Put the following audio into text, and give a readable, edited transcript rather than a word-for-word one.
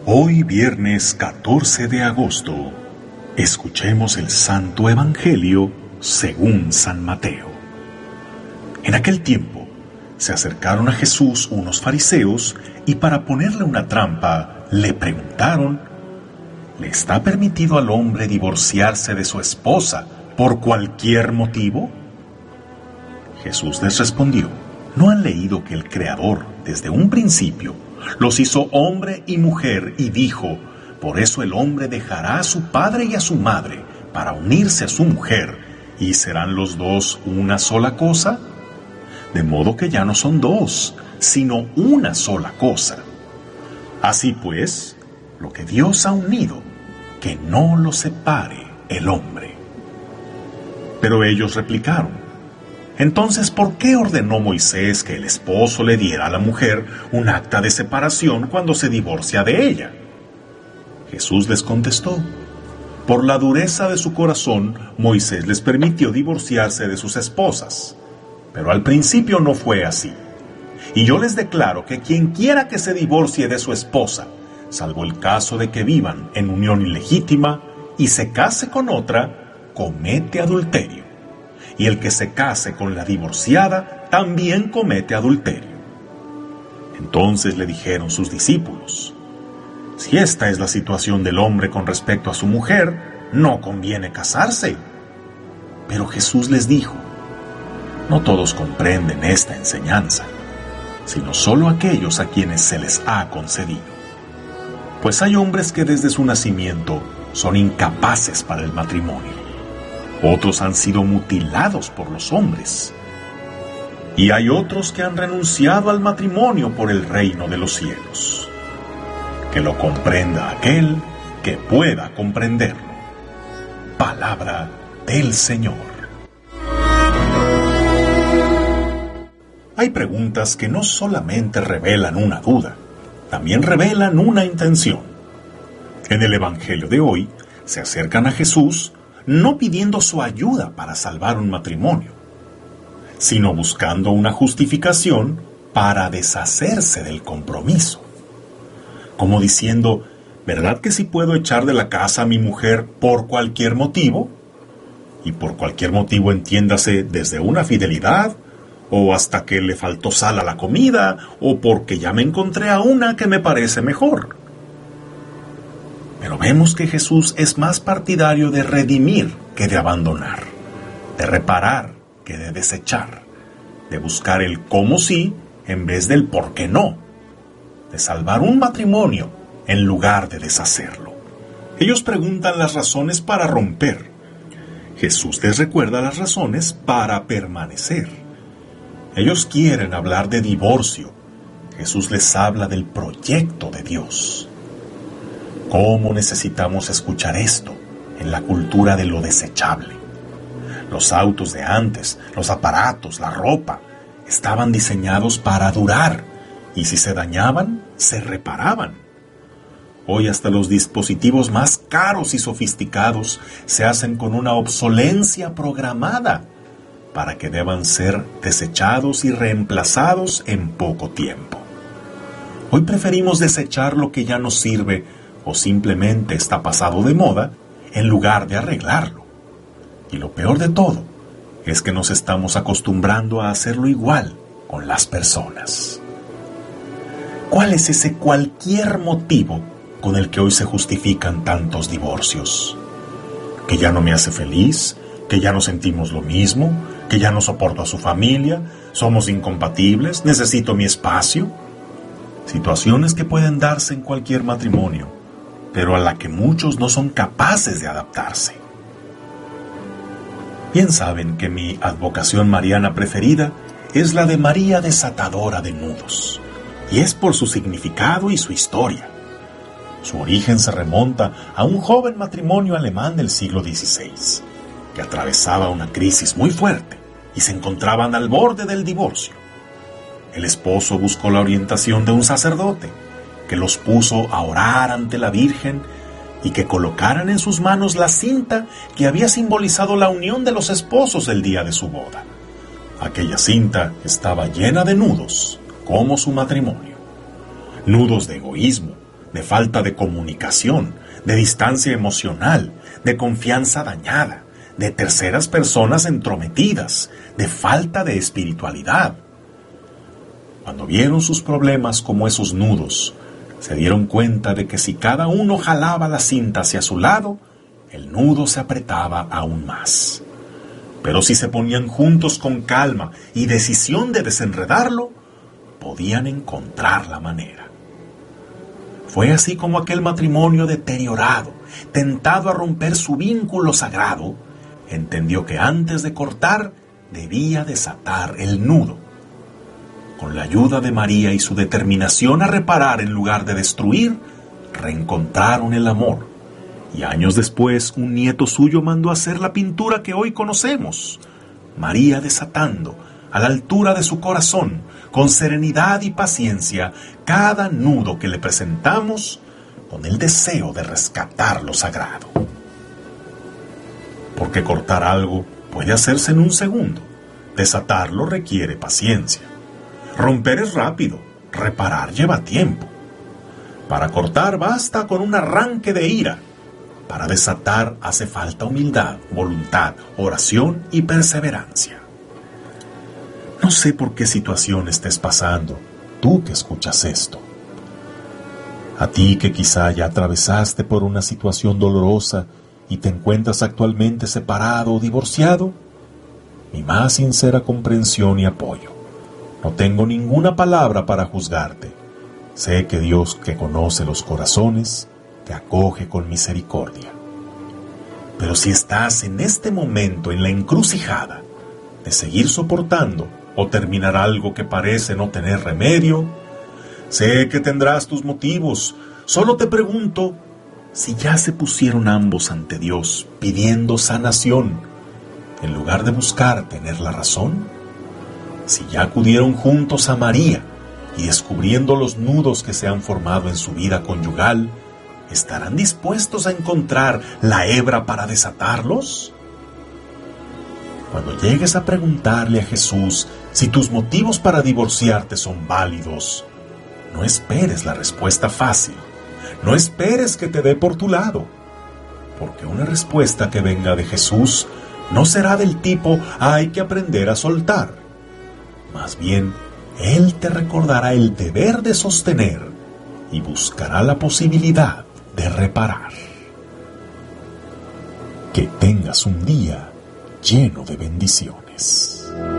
Hoy viernes 14 de agosto, escuchemos el Santo Evangelio según San Mateo. En aquel tiempo, se acercaron a Jesús unos fariseos y para ponerle una trampa, le preguntaron: ¿le está permitido al hombre divorciarse de su esposa por cualquier motivo? Jesús les respondió: ¿no han leído que el Creador, desde un principio, los hizo hombre y mujer y dijo: por eso el hombre dejará a su padre y a su madre para unirse a su mujer y serán los dos una sola cosa? De modo que ya no son dos, sino una sola cosa. Así pues, lo que Dios ha unido, que no lo separe el hombre. Pero ellos replicaron: entonces, ¿por qué ordenó Moisés que el esposo le diera a la mujer un acta de separación cuando se divorcia de ella? Jesús les contestó: por la dureza de su corazón, Moisés les permitió divorciarse de sus esposas. Pero al principio no fue así. Y yo les declaro que quien quiera que se divorcie de su esposa, salvo el caso de que vivan en unión ilegítima y se case con otra, comete adulterio. Y el que se case con la divorciada también comete adulterio. Entonces le dijeron sus discípulos: si esta es la situación del hombre con respecto a su mujer, no conviene casarse. Pero Jesús les dijo: no todos comprenden esta enseñanza, sino solo aquellos a quienes se les ha concedido. Pues hay hombres que desde su nacimiento son incapaces para el matrimonio. Otros han sido mutilados por los hombres. Y hay otros que han renunciado al matrimonio por el reino de los cielos. Que lo comprenda aquel que pueda comprenderlo. Palabra del Señor. Hay preguntas que no solamente revelan una duda, también revelan una intención. En el Evangelio de hoy, se acercan a Jesús no pidiendo su ayuda para salvar un matrimonio, sino buscando una justificación para deshacerse del compromiso. Como diciendo: ¿verdad que sí puedo echar de la casa a mi mujer por cualquier motivo? Y por cualquier motivo entiéndase desde una fidelidad, o hasta que le faltó sal a la comida, o porque ya me encontré a una que me parece mejor. Pero vemos que Jesús es más partidario de redimir que de abandonar, de reparar que de desechar, de buscar el cómo sí en vez del por qué no, de salvar un matrimonio en lugar de deshacerlo. Ellos preguntan las razones para romper. Jesús les recuerda las razones para permanecer. Ellos quieren hablar de divorcio. Jesús les habla del proyecto de Dios. ¿Cómo necesitamos escuchar esto en la cultura de lo desechable? Los autos de antes, los aparatos, la ropa, estaban diseñados para durar, y si se dañaban, se reparaban. Hoy hasta los dispositivos más caros y sofisticados se hacen con una obsolencia programada para que deban ser desechados y reemplazados en poco tiempo. Hoy preferimos desechar lo que ya no sirve o simplemente está pasado de moda, en lugar de arreglarlo. Y lo peor de todo es que nos estamos acostumbrando a hacerlo igual con las personas. ¿Cuál es ese cualquier motivo con el que hoy se justifican tantos divorcios? ¿Que ya no me hace feliz? ¿Que ya no sentimos lo mismo? ¿Que ya no soporto a su familia? ¿Somos incompatibles? ¿Necesito mi espacio? Situaciones que pueden darse en cualquier matrimonio, pero a la que muchos no son capaces de adaptarse. Bien saben que mi advocación mariana preferida es la de María Desatadora de Nudos, y es por su significado y su historia. Su origen se remonta a un joven matrimonio alemán del siglo XVI, que atravesaba una crisis muy fuerte y se encontraban al borde del divorcio. El esposo buscó la orientación de un sacerdote, que los puso a orar ante la Virgen y que colocaran en sus manos la cinta que había simbolizado la unión de los esposos el día de su boda. Aquella cinta estaba llena de nudos, como su matrimonio. Nudos de egoísmo, de falta de comunicación, de distancia emocional, de confianza dañada, de terceras personas entrometidas, de falta de espiritualidad. Cuando vieron sus problemas como esos nudos, se dieron cuenta de que si cada uno jalaba la cinta hacia su lado, el nudo se apretaba aún más. Pero si se ponían juntos con calma y decisión de desenredarlo, podían encontrar la manera. Fue así como aquel matrimonio deteriorado, tentado a romper su vínculo sagrado, entendió que antes de cortar debía desatar el nudo. Con la ayuda de María y su determinación a reparar en lugar de destruir, reencontraron el amor. Y años después, un nieto suyo mandó hacer la pintura que hoy conocemos. María desatando, a la altura de su corazón, con serenidad y paciencia, cada nudo que le presentamos, con el deseo de rescatar lo sagrado. Porque cortar algo puede hacerse en un segundo. Desatarlo requiere paciencia. Romper es rápido, reparar lleva tiempo. Para cortar basta con un arranque de ira. Para desatar hace falta humildad, voluntad, oración y perseverancia. No sé por qué situación estés pasando, tú que escuchas esto. A ti que quizá ya atravesaste por una situación dolorosa y te encuentras actualmente separado o divorciado, mi más sincera comprensión y apoyo. No tengo ninguna palabra para juzgarte. Sé que Dios, que conoce los corazones, te acoge con misericordia. Pero si estás en este momento en la encrucijada de seguir soportando o terminar algo que parece no tener remedio, sé que tendrás tus motivos. Solo te pregunto si ya se pusieron ambos ante Dios pidiendo sanación, en lugar de buscar tener la razón. Si ya acudieron juntos a María y descubriendo los nudos que se han formado en su vida conyugal, ¿estarán dispuestos a encontrar la hebra para desatarlos? Cuando llegues a preguntarle a Jesús si tus motivos para divorciarte son válidos, no esperes la respuesta fácil. No esperes que te dé por tu lado, porque una respuesta que venga de Jesús no será del tipo hay que aprender a soltar. Más bien, Él te recordará el deber de sostener y buscará la posibilidad de reparar. Que tengas un día lleno de bendiciones.